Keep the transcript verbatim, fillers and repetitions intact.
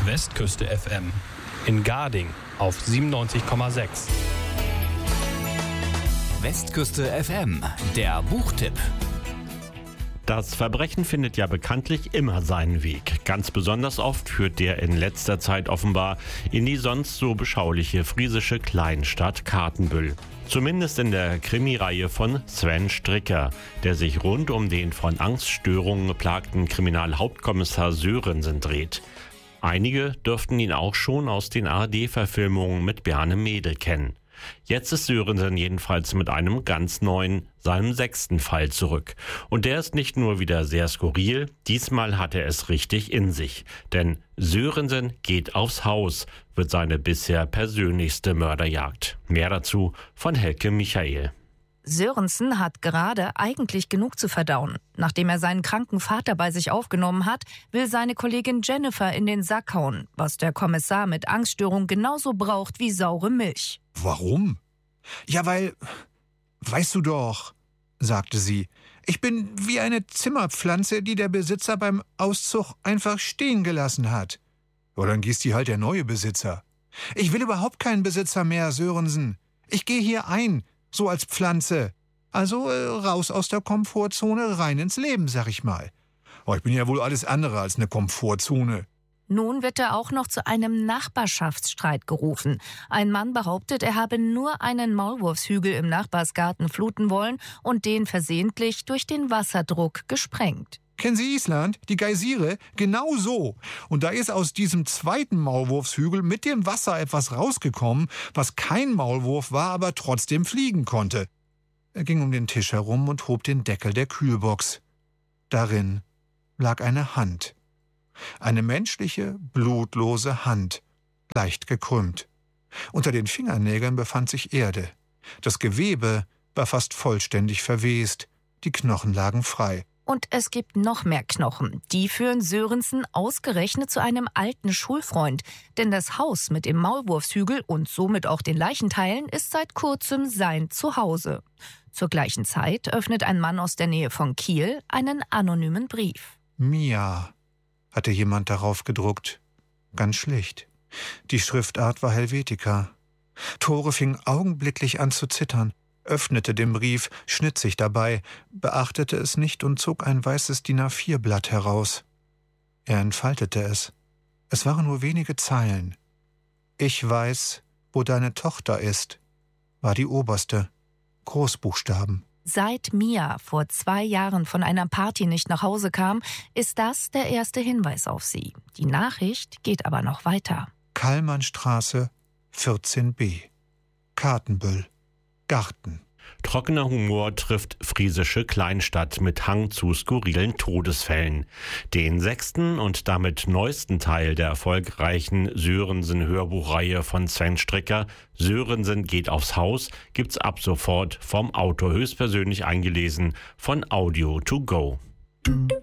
Westküste F M. In Garding auf siebenundneunzig Komma sechs. Westküste F M, der Buchtipp. Das Verbrechen findet ja bekanntlich immer seinen Weg. Ganz besonders oft führt der in letzter Zeit offenbar in die sonst so beschauliche friesische Kleinstadt Kartenbüll. Zumindest in der Krimireihe von Sven Stricker, der sich rund um den von Angststörungen geplagten Kriminalhauptkommissar Sörensen dreht. Einige dürften ihn auch schon aus den A R D-Verfilmungen mit Bjarne Mädel kennen. Jetzt ist Sörensen jedenfalls mit einem ganz neuen, seinem sechsten Fall zurück. Und der ist nicht nur wieder sehr skurril, diesmal hat er es richtig in sich. Denn Sörensen geht aufs Haus, wird seine bisher persönlichste Mörderjagd. Mehr dazu von Helke Michael. Sörensen hat gerade eigentlich genug zu verdauen. Nachdem er seinen kranken Vater bei sich aufgenommen hat, will seine Kollegin Jennifer in den Sack hauen, was der Kommissar mit Angststörung genauso braucht wie saure Milch. Warum? Ja, weil, weißt du doch, sagte sie, ich bin wie eine Zimmerpflanze, die der Besitzer beim Auszug einfach stehen gelassen hat. Ja, dann gießt die halt der neue Besitzer. Ich will überhaupt keinen Besitzer mehr, Sörensen. Ich gehe hier ein. So als Pflanze. Also äh, raus aus der Komfortzone, rein ins Leben, sag ich mal. Oh, ich bin ja wohl alles andere als eine Komfortzone. Nun wird er auch noch zu einem Nachbarschaftsstreit gerufen. Ein Mann behauptet, er habe nur einen Maulwurfshügel im Nachbarsgarten fluten wollen und den versehentlich durch den Wasserdruck gesprengt. Kennen Sie Island? Die Geysire? Genau so. Und da ist aus diesem zweiten Maulwurfshügel mit dem Wasser etwas rausgekommen, was kein Maulwurf war, aber trotzdem fliegen konnte. Er ging um den Tisch herum und hob den Deckel der Kühlbox. Darin lag eine Hand. Eine menschliche, blutlose Hand, leicht gekrümmt. Unter den Fingernägeln befand sich Erde. Das Gewebe war fast vollständig verwest. Die Knochen lagen frei. Und es gibt noch mehr Knochen. Die führen Sörensen ausgerechnet zu einem alten Schulfreund. Denn das Haus mit dem Maulwurfshügel und somit auch den Leichenteilen ist seit kurzem sein Zuhause. Zur gleichen Zeit öffnet ein Mann aus der Nähe von Kiel einen anonymen Brief. Mia, hatte jemand darauf gedruckt. Ganz schlicht. Die Schriftart war Helvetica. Tore fing augenblicklich an zu zittern, öffnete den Brief, schnitt sich dabei, beachtete es nicht und zog ein weißes D I N A vier Blatt heraus. Er entfaltete es. Es waren nur wenige Zeilen. Ich weiß, wo deine Tochter ist, war die oberste. Großbuchstaben. Seit Mia vor zwei Jahren von einer Party nicht nach Hause kam, ist das der erste Hinweis auf sie. Die Nachricht geht aber noch weiter. Kallmannstraße vierzehn b. Kartenbüll. Garten. Trockener Humor trifft friesische Kleinstadt mit Hang zu skurrilen Todesfällen. Den sechsten und damit neuesten Teil der erfolgreichen Sörensen-Hörbuchreihe von Sven Stricker, Sörensen geht aufs Haus, gibt's ab sofort vom Autor höchstpersönlich eingelesen von Audio to go.